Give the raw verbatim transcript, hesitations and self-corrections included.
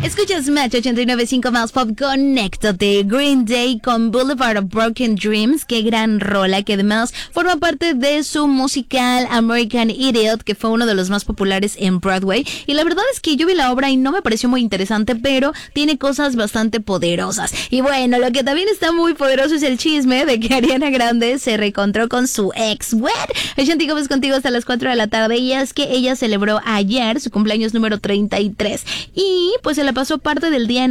Escuchas Match ochenta y nueve punto cinco más Pop. Conéctate. Green Day con Boulevard of Broken Dreams. Qué gran rola, que además forma parte de su musical American Idiot, que fue uno de los más populares en Broadway. Y la verdad es que yo vi la obra y no me pareció muy interesante, pero tiene cosas bastante poderosas. Y bueno, lo que también está muy poderoso es el chisme de que Ariana Grande se reencontró con su ex. ¿What? Shanti Gómez contigo hasta las cuatro de la tarde. Y es que ella celebró ayer su cumpleaños número treinta y tres. Y pues se la pasó parte del día en